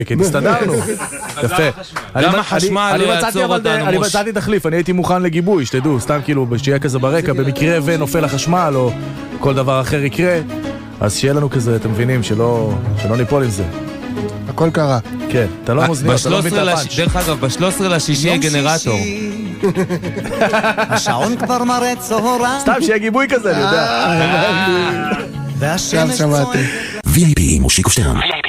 כן, הסתדרנו. יפה. גם החשמל לא יעצור אותנו. אני מצאתי תחליף, אני הייתי מוכן לגיבוי, שתדעו, סתם כאילו, שיהיה כזה ברקע, במקרה ונופל החשמל, או כל דבר אחר יקרה, אז שיהיה לנו כזה, אתם מבינים, שלא ניפול עם זה. הכל קרה. כן, אתה לא מוזניות, אתה לא מבין את הפאנץ'. דרך אגב, ב-13 יהיה גנרטור. השעון כבר מראה צהרה. סתם שיהיה גיבוי כזה, אני יודע. גם שמעתי. VIP מושיקו שטרן.